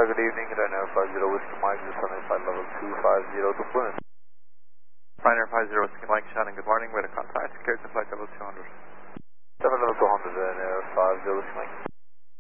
good evening. Ryanair 50 Whiskey Mike, descending flight level 250 to Plymouth. Ryanair 50 Whiskey Mike, Shannon, good morning. We're to contact, secured to flight level 200. Level 200, Ryanair 50 Whiskey Mike.